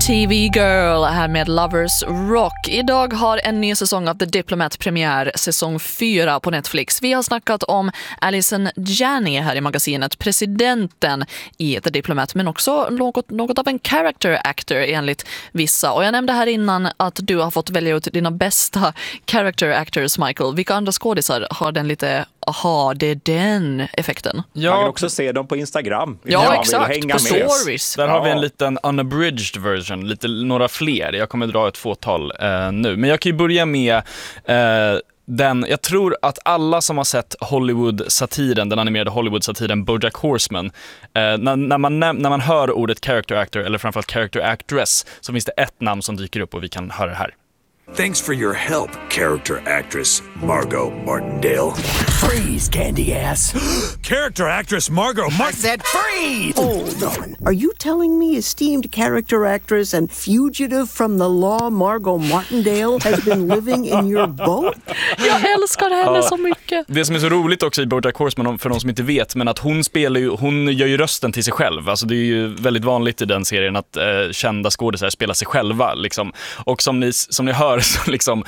TV Girl här med Lovers Rock. Idag har en ny säsong av The Diplomat premiär, säsong 4 på Netflix. Vi har snackat om Allison Janney här i magasinet, presidenten i The Diplomat, men också något av en character actor enligt vissa. Och jag nämnde här innan att du har fått välja ut dina bästa character actors, Michael. Vilka andra skådisar har den lite, aha, det är den effekten? Ja, man kan också se dem på Instagram. Ja, exakt, på stories. Där har vi en liten unabridged version, några fler. Jag kommer dra ett fåtal nu. Men jag kan ju börja med jag tror att alla som har sett Hollywood-satiren, den animerade Hollywood-satiren BoJack Horseman, när man hör ordet character actor eller framförallt character actress, så finns det ett namn som dyker upp och vi kan höra det här. Thanks for your help, character actress Margot Martindale. Freeze, candy ass. Character actress Margot I said freeze! Hold on. Are you telling me esteemed character actress and fugitive from the law Margot Martindale has been living in your boat? Jag älskar henne så mycket. Det som är så roligt också i BoJack Horseman, för de som inte vet, men att hon gör ju rösten till sig själv. Alltså det är ju väldigt vanligt i den serien att kända skådespelare spelar sig själva liksom. Och som ni hör så liksom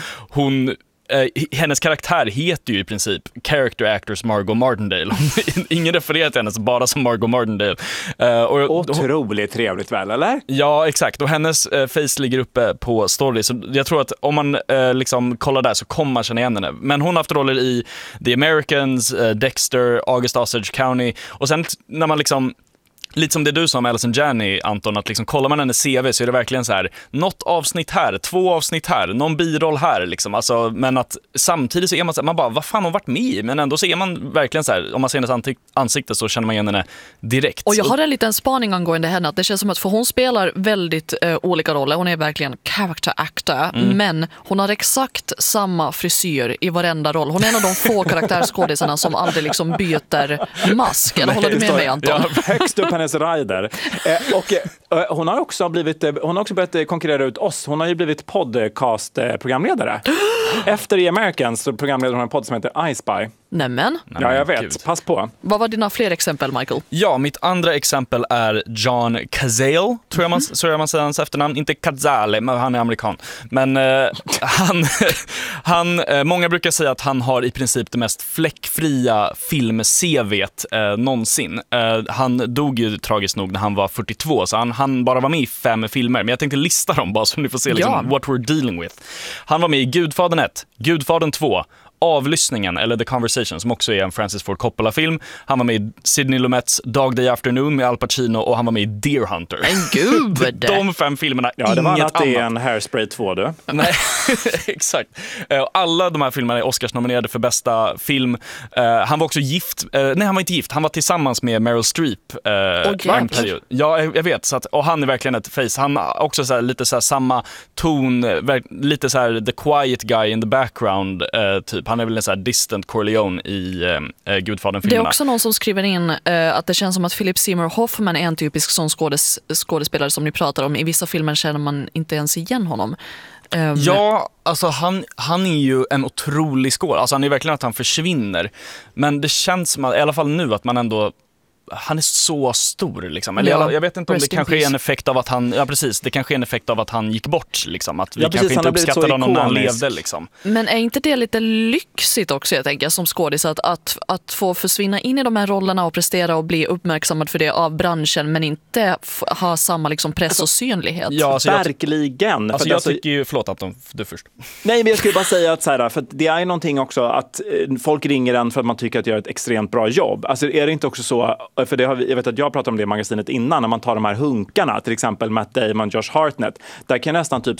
hennes karaktär heter ju i princip character actress Margot Martindale. Ingen refererar till henne bara som Margot Martindale. Otroligt trevligt väl, eller? Ja, exakt. Och hennes face ligger uppe på story. Så jag tror att om man liksom kollar där så kommer man känna igen henne. Men hon har haft roller i The Americans, Dexter, August Osage County. Och sen när man liksom, lite som det du sa med Allison Janney, Anton, att liksom kollar man hennes CV så är det verkligen så här, något avsnitt här, 2 avsnitt här, någon biroll här liksom. Alltså, men att samtidigt så är man så här, man bara, vad fan har hon varit med i? Men ändå så är man verkligen så här, om man ser hennes ansikte så känner man igen henne direkt. Och jag har en liten spaning angående henne, att det känns som att, för hon spelar väldigt olika roller, hon är verkligen character actor, men hon har exakt samma frisyr i varenda roll. Hon är en av de få karaktärsskådisarna som aldrig liksom byter mask. Eller håller du med mig, Anton? Ja, högst upp hennes rider. Hon har också börjat konkurrera ut oss. Hon har ju blivit podcast-programledare. Efter The Americans så programleder hon en podd som heter I Spy. Nämen. Ja, jag vet. Gud. Pass på. Vad var dina fler exempel, Michael? Ja, mitt andra exempel är John Cazale, tror jag man säger hans efternamn. Inte Cazale, men han är amerikan. Men många brukar säga att han har i princip det mest fläckfria film-CV:t någonsin. Han dog ju tragiskt nog när han var 42, så han bara var med i 5 filmer. Men jag tänkte lista dem bara så ni får se liksom, what we're dealing with. Han var med i Gudfadern 1, Gudfadern 2, Avlyssningen, eller The Conversation, som också är en Francis Ford Coppola-film. Han var med i Sidney Lumets Dog Day Afternoon med Al Pacino, och han var med i Deer Hunter. En gud! De 5 filmerna, ja, det var inget annat. Det är annat. en Hairspray 2, du. Nej, exakt. Alla de här filmerna är Oscars-nominerade för bästa film. Han var också gift. Nej, han var inte gift. Han var tillsammans med Meryl Streep. En period. Ja, jag vet. Så att, och han är verkligen ett face. Han har också så här, lite så här, samma ton. Lite så här the quiet guy in the background, typ. Han är väl en så här distant Corleone i Gudfadern-filmerna. Det är också någon som skriver in att det känns som att Philip Seymour Hoffman är en typisk sån skådespelare som ni pratar om. I vissa filmer känner man inte ens igen honom. Ja, alltså han är ju en otrolig skådespelare. Alltså han är verkligen att han försvinner. Men det känns som att, i alla fall nu, att man ändå, han är så stor liksom. Eller jag vet inte om det kanske är en effekt av att han, ja precis, det kanske är en effekt av att han gick bort liksom, att vi kanske inte uppskattade honom när han levde liksom. Men är inte det lite lyxigt också, jag tänker, som skådis, att få försvinna in i de här rollerna och prestera och bli uppmärksammad för det av branschen, men inte ha samma liksom press och synlighet? Ja, alltså verkligen. Alltså jag tycker ju, förlåt att du först. Nej, men jag skulle bara säga att så här, för det är ju någonting också att folk ringer en för att man tycker att jag gör ett extremt bra jobb. Alltså är det inte också så, för jag vet att jag pratade om det i magasinet innan, när man tar de här hunkarna, till exempel Matt Damon, Josh Hartnett, där kan nästan typ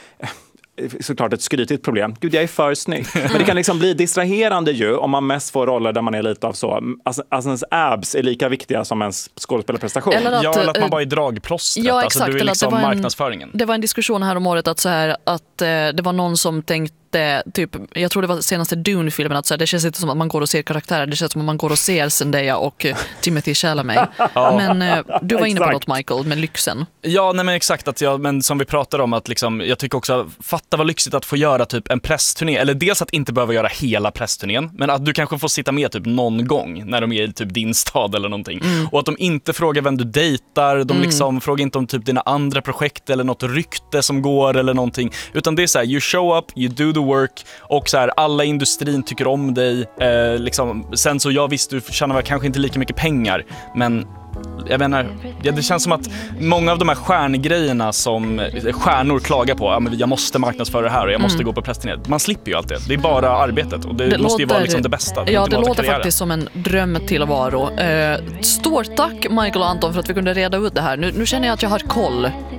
såklart ett skrytigt problem. Gud, jag är för snygg. Men det kan liksom bli distraherande ju om man mest får roller där man är lite av så. Alltså ens abs är lika viktiga som ens skådespelarprestation. Eller att man bara är dragplåstret. Ja, alltså, exakt. du är liksom det var marknadsföringen. Det var en diskussion här om året att det var någon som inte typ, jag tror det var senaste Dune-filmen, att så här, det känns inte som att man går och ser karaktärer, det känns som att man går och ser Zendaya och Timothée Chalamet. Men du var inne på något, Michael, med lyxen. Ja, nej men exakt, men som vi pratade om, att liksom, jag tycker också, fatta vad lyxigt att få göra typ en pressturné, eller dels att inte behöva göra hela pressturnén, men att du kanske får sitta med typ någon gång när de är i typ din stad eller någonting. Och att de inte frågar vem du dejtar, de liksom frågar inte om typ dina andra projekt eller något rykte som går eller någonting, utan det är så här, you show up, you do the work, och så här, alla i industrin tycker om dig, liksom. Sen så jag visst, du tjänar väl kanske inte lika mycket pengar, men jag menar, det känns som att många av de här stjärngrejerna som stjärnor klagar på, men jag måste marknadsföra det här och jag måste gå på pressturné. Man slipper ju allt det. Det är bara arbetet, och det måste ju vara liksom det bästa. Ja, det låter faktiskt som en dröm till varo. Stort tack, Michael och Anton, för att vi kunde reda ut det här. Nu känner jag att jag har koll